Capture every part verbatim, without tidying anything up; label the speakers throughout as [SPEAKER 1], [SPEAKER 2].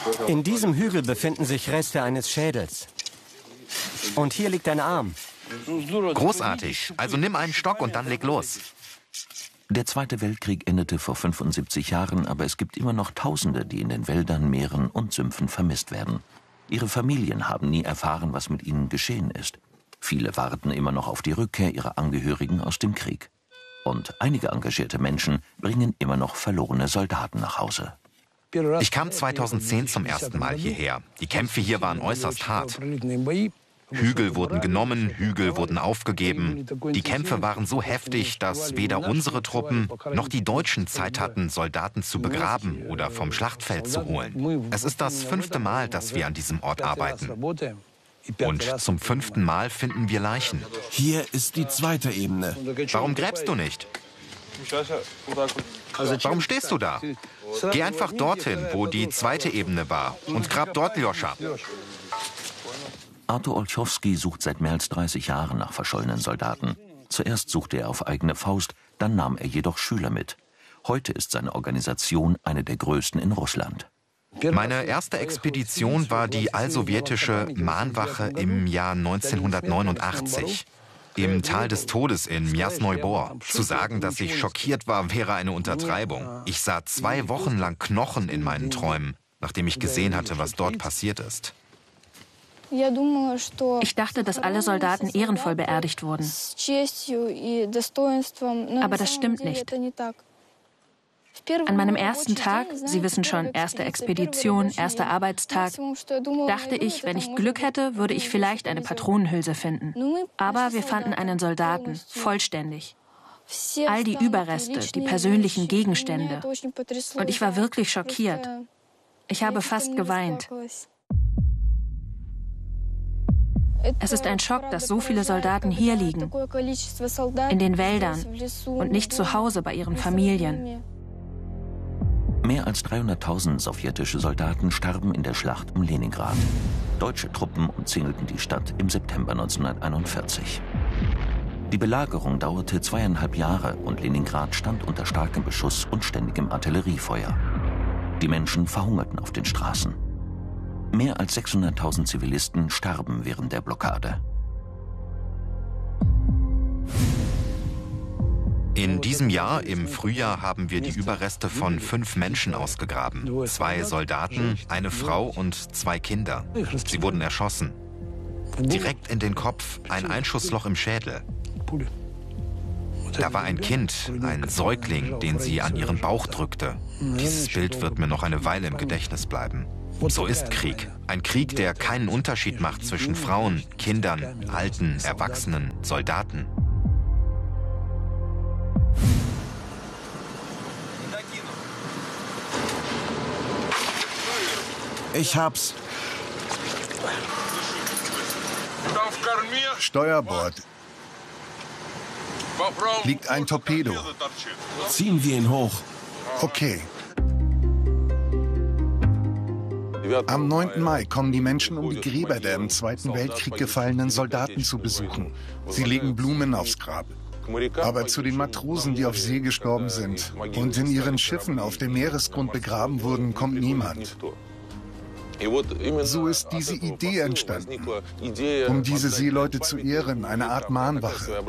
[SPEAKER 1] In diesem Hügel befinden sich Reste eines Schädels. Und hier liegt ein Arm.
[SPEAKER 2] Großartig. Also nimm einen Stock und dann leg los.
[SPEAKER 3] Der Zweite Weltkrieg endete vor fünfundsiebzig Jahren, aber es gibt immer noch Tausende, die in den Wäldern, Meeren und Sümpfen vermisst werden. Ihre Familien haben nie erfahren, was mit ihnen geschehen ist. Viele warten immer noch auf die Rückkehr ihrer Angehörigen aus dem Krieg. Und einige engagierte Menschen bringen immer noch verlorene Soldaten nach Hause.
[SPEAKER 2] Ich kam zweitausendzehn zum ersten Mal hierher. Die Kämpfe hier waren äußerst hart. Hügel wurden genommen, Hügel wurden aufgegeben. Die Kämpfe waren so heftig, dass weder unsere Truppen noch die Deutschen Zeit hatten, Soldaten zu begraben oder vom Schlachtfeld zu holen. Es ist das fünfte Mal, dass wir an diesem Ort arbeiten. Und zum fünften Mal finden wir Leichen.
[SPEAKER 4] Hier ist die zweite Ebene.
[SPEAKER 2] Warum gräbst du nicht? Warum stehst du da? Geh einfach dorthin, wo die zweite Ebene war, und grab dort Ljoscha.
[SPEAKER 3] Artur Olchowski sucht seit mehr als dreißig Jahren nach verschollenen Soldaten. Zuerst suchte er auf eigene Faust, dann nahm er jedoch Schüler mit. Heute ist seine Organisation eine der größten in Russland.
[SPEAKER 2] Meine erste Expedition war die allsowjetische Mahnwache im Jahr neunzehnhundertneunundachtzig. Im Tal des Todes in Mjasnoi Bor. Zu sagen, dass ich schockiert war, wäre eine Untertreibung. Ich sah zwei Wochen lang Knochen in meinen Träumen, nachdem ich gesehen hatte, was dort passiert ist.
[SPEAKER 5] Ich dachte, dass alle Soldaten ehrenvoll beerdigt wurden. Aber das stimmt nicht. An meinem ersten Tag, Sie wissen schon, erste Expedition, erster Arbeitstag, dachte ich, wenn ich Glück hätte, würde ich vielleicht eine Patronenhülse finden. Aber wir fanden einen Soldaten, vollständig. All die Überreste, die persönlichen Gegenstände. Und ich war wirklich schockiert. Ich habe fast geweint. Es ist ein Schock, dass so viele Soldaten hier liegen, in den Wäldern und nicht zu Hause bei ihren Familien.
[SPEAKER 3] Mehr als dreihunderttausend sowjetische Soldaten starben in der Schlacht um Leningrad. Deutsche Truppen umzingelten die Stadt im September neunzehnhunderteinundvierzig. Die Belagerung dauerte zweieinhalb Jahre und Leningrad stand unter starkem Beschuss und ständigem Artilleriefeuer. Die Menschen verhungerten auf den Straßen. Mehr als sechshunderttausend Zivilisten starben während der Blockade.
[SPEAKER 2] In diesem Jahr, im Frühjahr, haben wir die Überreste von fünf Menschen ausgegraben. Zwei Soldaten, eine Frau und zwei Kinder. Sie wurden erschossen. Direkt in den Kopf, ein Einschussloch im Schädel. Da war ein Kind, ein Säugling, den sie an ihren Bauch drückte. Dieses Bild wird mir noch eine Weile im Gedächtnis bleiben. So ist Krieg. Ein Krieg, der keinen Unterschied macht zwischen Frauen, Kindern, Alten, Erwachsenen, Soldaten.
[SPEAKER 4] Ich hab's.
[SPEAKER 6] Steuerbord. Liegt ein Torpedo.
[SPEAKER 4] Ziehen wir ihn hoch.
[SPEAKER 6] Okay. Am neunten Mai kommen die Menschen, um die Gräber der im Zweiten Weltkrieg gefallenen Soldaten zu besuchen. Sie legen Blumen aufs Grab. Aber zu den Matrosen, die auf See gestorben sind und in ihren Schiffen auf dem Meeresgrund begraben wurden, kommt niemand. So ist diese Idee entstanden, um diese Seeleute zu ehren, eine Art Mahnwache.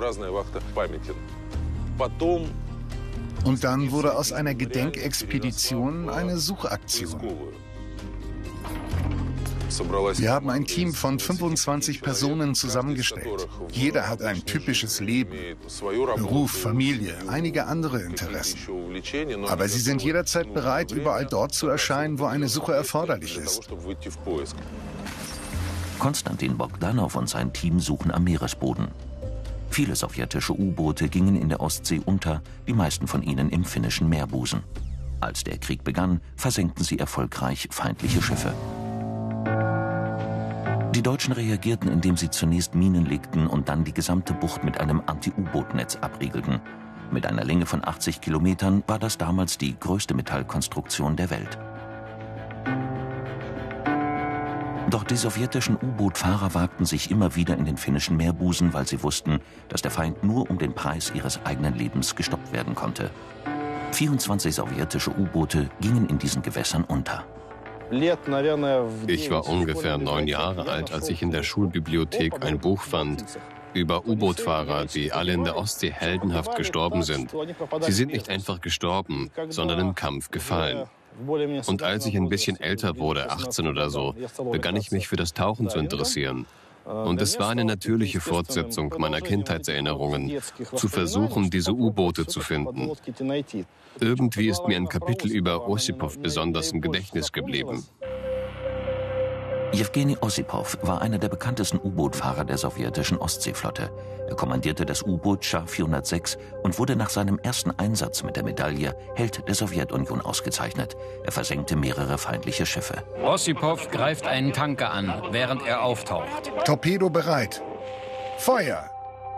[SPEAKER 6] Und dann wurde aus einer Gedenkexpedition eine Suchaktion. Wir haben ein Team von fünfundzwanzig Personen zusammengestellt. Jeder hat ein typisches Leben, Beruf, Familie, einige andere Interessen. Aber sie sind jederzeit bereit, überall dort zu erscheinen, wo eine Suche erforderlich ist.
[SPEAKER 3] Konstantin Bogdanow und sein Team suchen am Meeresboden. Viele sowjetische U-Boote gingen in der Ostsee unter, die meisten von ihnen im finnischen Meerbusen. Als der Krieg begann, versenkten sie erfolgreich feindliche Schiffe. Die Deutschen reagierten, indem sie zunächst Minen legten und dann die gesamte Bucht mit einem Anti-U-Boot-Netz abriegelten. Mit einer Länge von achtzig Kilometern war das damals die größte Metallkonstruktion der Welt. Doch die sowjetischen U-Boot-Fahrer wagten sich immer wieder in den finnischen Meerbusen, weil sie wussten, dass der Feind nur um den Preis ihres eigenen Lebens gestoppt werden konnte. vierundzwanzig sowjetische U-Boote gingen in diesen Gewässern unter.
[SPEAKER 7] Ich war ungefähr neun Jahre alt, als ich in der Schulbibliothek ein Buch fand über U-Boot-Fahrer, die alle in der Ostsee heldenhaft gestorben sind. Sie sind nicht einfach gestorben, sondern im Kampf gefallen. Und als ich ein bisschen älter wurde, achtzehn oder so, begann ich mich für das Tauchen zu interessieren. Und es war eine natürliche Fortsetzung meiner Kindheitserinnerungen, zu versuchen, diese U-Boote zu finden. Irgendwie ist mir ein Kapitel über Ossipow besonders im Gedächtnis geblieben.
[SPEAKER 3] Jewgeni Ossipow war einer der bekanntesten U-Boot-Fahrer der sowjetischen Ostseeflotte. Er kommandierte das U-Boot Schar vierhundertsechs und wurde nach seinem ersten Einsatz mit der Medaille Held der Sowjetunion ausgezeichnet. Er versenkte mehrere feindliche Schiffe.
[SPEAKER 8] Ossipow greift einen Tanker an, während er auftaucht.
[SPEAKER 6] Torpedo bereit. Feuer!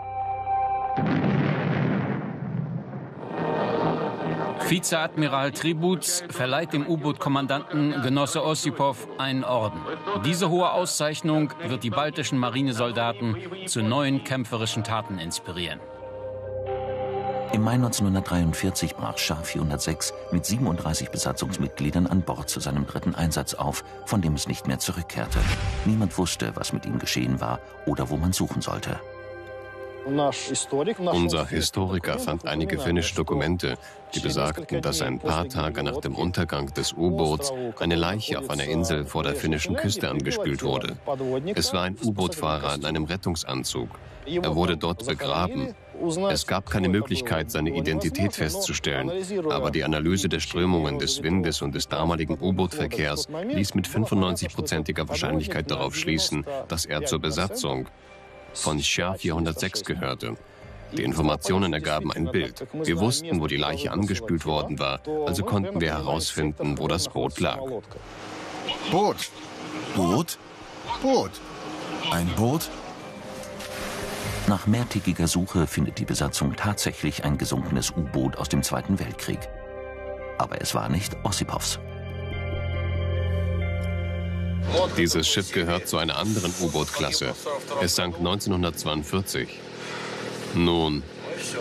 [SPEAKER 8] Vizeadmiral Tribuz verleiht dem U-Boot-Kommandanten Genosse Ossipow einen Orden. Diese hohe Auszeichnung wird die baltischen Marinesoldaten zu neuen kämpferischen Taten inspirieren.
[SPEAKER 3] Im Mai neunzehnhundertdreiundvierzig brach Schar vierhundertsechs mit siebenunddreißig Besatzungsmitgliedern an Bord zu seinem dritten Einsatz auf, von dem es nicht mehr zurückkehrte. Niemand wusste, was mit ihm geschehen war oder wo man suchen sollte.
[SPEAKER 7] Unser Historiker fand einige finnische Dokumente, die besagten, dass ein paar Tage nach dem Untergang des U-Boots eine Leiche auf einer Insel vor der finnischen Küste angespült wurde. Es war ein U-Boot-Fahrer in einem Rettungsanzug. Er wurde dort begraben. Es gab keine Möglichkeit, seine Identität festzustellen, aber die Analyse der Strömungen des Windes und des damaligen U-Boot-Verkehrs ließ mit fünfundneunzig-prozentiger Wahrscheinlichkeit darauf schließen, dass er zur Besatzung von Schar vierhundertsechs gehörte. Die Informationen ergaben ein Bild. Wir wussten, wo die Leiche angespült worden war, also konnten wir herausfinden, wo das Boot lag.
[SPEAKER 6] Boot!
[SPEAKER 4] Boot?
[SPEAKER 6] Boot!
[SPEAKER 4] Ein Boot?
[SPEAKER 3] Nach mehrtägiger Suche findet die Besatzung tatsächlich ein gesunkenes U-Boot aus dem Zweiten Weltkrieg. Aber es war nicht Ossipows.
[SPEAKER 7] Dieses Schiff gehört zu einer anderen U-Boot-Klasse. Es sank neunzehnhundertzweiundvierzig. Nun,